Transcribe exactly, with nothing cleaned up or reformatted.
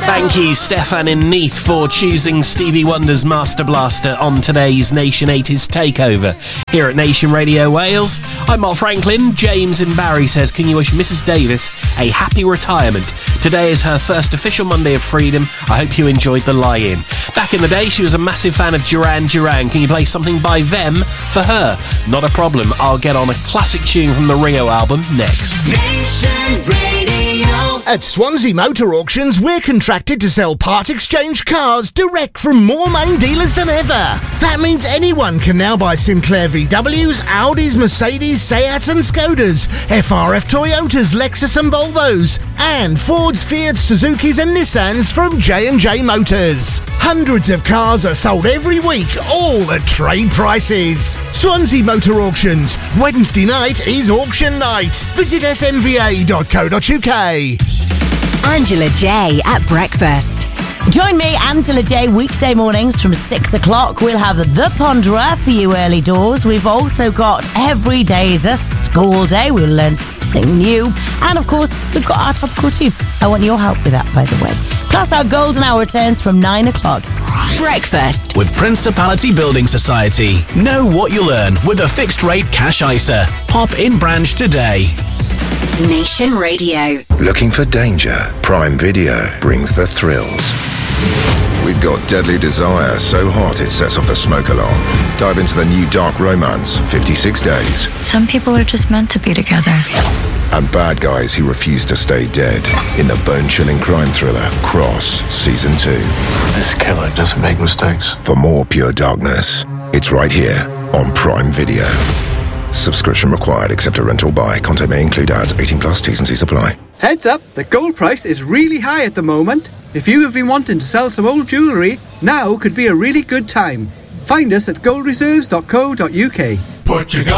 Thank you, Stefan in Neath, for choosing Stevie Wonder's Master Blaster on today's Nation eighties Takeover here at Nation Radio Wales. I'm Mark Franklin. James in Barry says, can you wish Missus Davis a happy retirement? Today is her first official Monday of freedom. I hope you enjoyed the lie-in. Back in the day, she was a massive fan of Duran Duran. Can you play something by them for her? Not a problem. I'll get on a classic tune from the Rio album next. Nation Radio. At Swansea Motor Auctions, we're contracted to sell part exchange cars direct from more main dealers than ever. That means anyone can now buy Sinclair V Ws, Audis, Mercedes, Seats and Skodas, F R F Toyotas, Lexus and Volvos, and Fords, Fiats, Suzukis and Nissans from J and J Motors. Hundreds of cars are sold every week, all at trade prices. Swansea Motor Auctions. Wednesday night is auction night. Visit s m v a dot co dot u k. Angela J at breakfast. Join me, Angela J, weekday mornings from six o'clock. We'll have The Ponderer for you early doors. We've also got Every Day's a School Day. We'll learn something new. And, of course, we've got our topical too. I want your help with that, by the way. Plus, our golden hour returns from nine o'clock. Breakfast with Principality Building Society. Know what you'll earn with a fixed-rate cash I S A. Pop in branch today. Nation Radio. Looking for danger? Prime Video brings the thrills. We've got Deadly Desire, so hot it sets off the smoke alarm. Dive into the new dark romance, fifty-six days. Some people are just meant to be together. And bad guys who refuse to stay dead in the bone-chilling crime thriller, Cross, Season two. This killer doesn't make mistakes. For more pure darkness, it's right here on Prime Video. Subscription required except a rental buy. Content may include ads. eighteen plus, T's and C's apply. Heads up, the gold price is really high at the moment. If you have been wanting to sell some old jewellery, now could be a really good time. Find us at gold reserves dot co dot u k. Put your